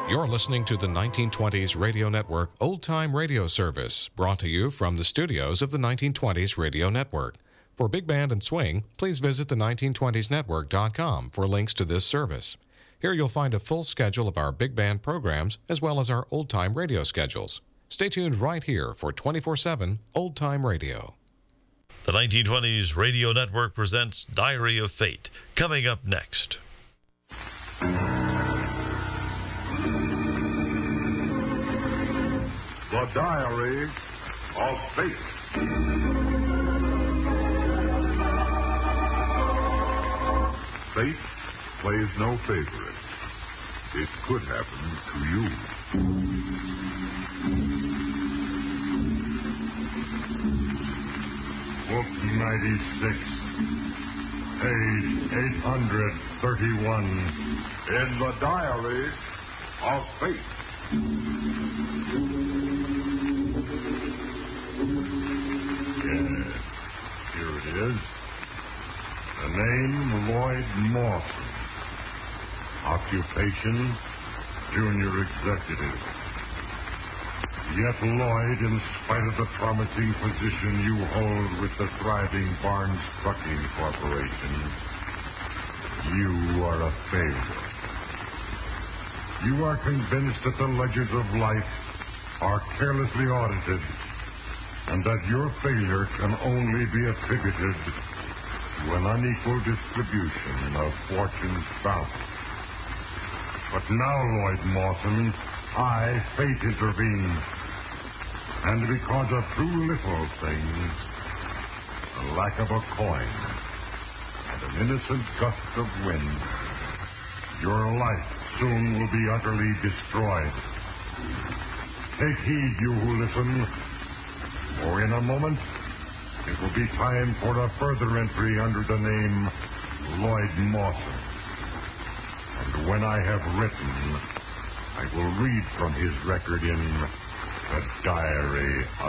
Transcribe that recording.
You're listening to the 1920s Radio Network Old Time Radio Service, brought to you from the studios of the 1920s Radio Network. For Big Band and Swing, please visit the 1920snetwork.com for links to this service. Here you'll find a full schedule of our big band programs as well as our old-time radio schedules. Stay tuned right here for 24/7 Old Time Radio. The 1920s Radio Network presents Diary of Fate, coming up next. The Diary of Fate. Fate plays no favorite. It could happen to you. Book 96, page 831, in the Diary of Fate. Yes, here it is. The name Lloyd Mawson. Occupation, junior executive. Yet, Lloyd, in spite of the promising position you hold with the thriving Barnes Trucking Corporation, you are a failure. You are convinced that the ledgers of life are carelessly audited, and that your failure can only be attributed to an unequal distribution of fortune's bounty. But now, Lloyd Mawson, fate, intervenes. And because of two little things, the lack of a coin and an innocent gust of wind, your life soon will be utterly destroyed. Take heed, you who listen, for in a moment it will be time for a further entry under the name Lloyd Mawson. And when I have written, I will read from his record in The Diary of